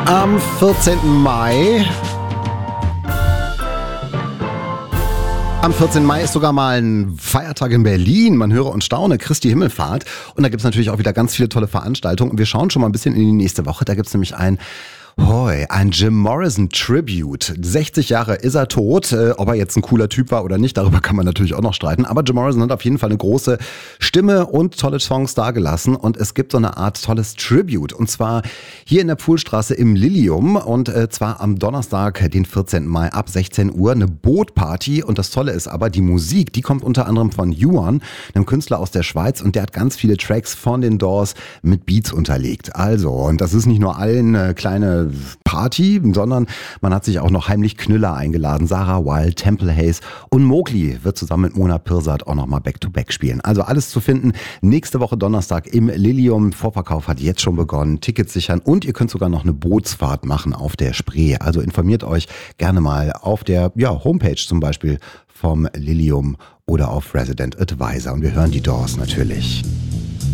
Am 14. Mai. Am 14. Mai ist sogar mal ein Feiertag in Berlin. Man höre und staune, Christi Himmelfahrt. Und da gibt es natürlich auch wieder ganz viele tolle Veranstaltungen. Und wir schauen schon mal ein bisschen in die nächste Woche. Da gibt es nämlich ein Jim Morrison Tribute. 60 Jahre ist er tot. Ob er jetzt ein cooler Typ war oder nicht, darüber kann man natürlich auch noch streiten. Aber Jim Morrison hat auf jeden Fall eine große Stimme und tolle Songs dargelassen. Und es gibt so eine Art tolles Tribute. Und zwar hier in der Pfuhlstraße im Lilium. Und zwar am Donnerstag, den 14. Mai ab 16 Uhr. Eine Bootparty. Und das Tolle ist aber, die Musik, die kommt unter anderem von Yuan, einem Künstler aus der Schweiz. Und der hat ganz viele Tracks von den Doors mit Beats unterlegt. Also, und das ist nicht nur eine kleine Party, sondern man hat sich auch noch heimlich Knüller eingeladen. Sarah Wild, Temple Hayes und Mowgli wird zusammen mit Mona Pirsad auch nochmal Back-to-Back spielen. Also alles zu finden nächste Woche Donnerstag im Lilium. Vorverkauf hat jetzt schon begonnen. Tickets sichern und ihr könnt sogar noch eine Bootsfahrt machen auf der Spree. Also informiert euch gerne mal auf der Homepage zum Beispiel vom Lilium oder auf Resident Advisor. Und wir hören die Doors natürlich.